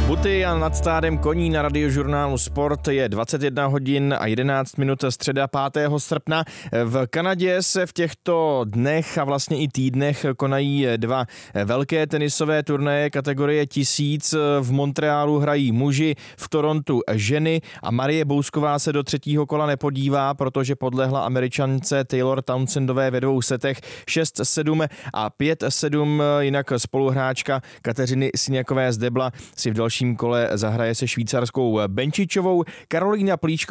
Buty a nad stádem koní na Radiožurnálu Sport je 21 hodin a 11 minut, středa 5. srpna. V Kanadě se v těchto dnech a vlastně i týdnech konají dva velké tenisové turnaje kategorie 1000. V Montrealu hrají muži, v Torontu ženy a Marie Bousková se do třetího kola nepodívá, protože podlehla Američance Taylor Townsendové ve dvou setech 6-7 a 5-7. Jinak spoluhráčka Kateřiny Siniakové z Debla si v dalším kole zahraje se švýcarskou Benčičovou. Karolína Plíšková